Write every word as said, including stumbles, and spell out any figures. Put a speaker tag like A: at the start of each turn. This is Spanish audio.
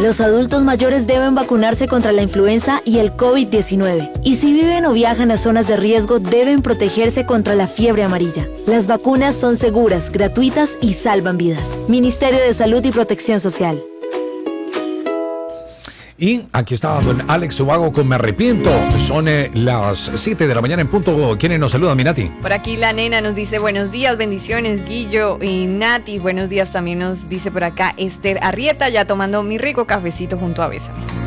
A: Los adultos mayores deben vacunarse contra la influenza y el COVID diecinueve. Y si viven o viajan a zonas de riesgo, deben protegerse contra la fiebre amarilla. Las vacunas son seguras, gratuitas y salvan vidas. Ministerio de Salud y Protección Social.
B: Y aquí está don Alex Ubago con Me Arrepiento. Son eh, las siete de la mañana en punto. ¿Quiénes nos saludan, mi Nati?
C: Por aquí la nena nos dice buenos días, bendiciones, Guillo y Nati. Buenos días también nos dice por acá Esther Arrieta, ya tomando mi rico cafecito junto a Bésame.